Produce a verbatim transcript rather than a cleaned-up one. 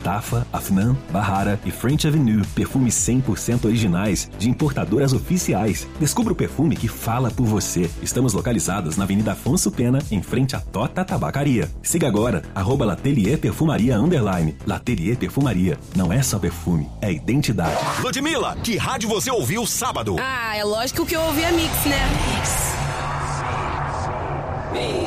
Tafa, Afnan, Bahara e French Avenue. Perfumes cem por cento originais de importadoras oficiais. Descubra o perfume que fala por você. Estamos localizados na Avenida Afonso Pena, em frente à Tota Tabacaria. Siga agora, arroba L'Atelier Perfumaria Underline. L'Atelier Perfumaria. Não é só perfume, é identidade. Ludmilla, que rádio você ouviu sábado? Ah, é lógico que eu ouvi a Mix, né?